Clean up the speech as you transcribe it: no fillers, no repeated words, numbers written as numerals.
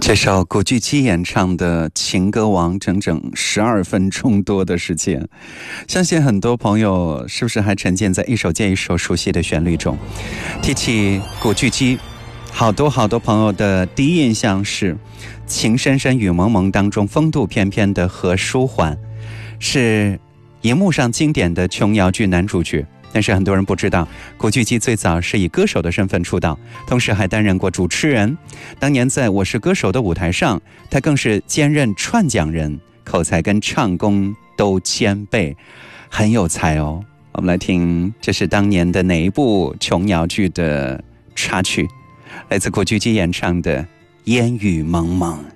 这首古巨基演唱的《情歌王》整整12分钟多的时间，相信很多朋友是不是还沉浸在一首接一首熟悉的旋律中？提起古巨基，好多朋友的第一印象是《情深深雨蒙蒙》当中风度翩翩的何书桓，是荧幕上经典的琼瑶剧男主角。但是很多人不知道，古巨基最早是以歌手的身份出道，同时还担任过主持人。当年在我是歌手的舞台上，他更是兼任串讲人，口才跟唱功都兼备，很有才哦。我们来听，这是当年的哪一部琼瑶剧的插曲，来自古巨基演唱的《烟雨蒙蒙》。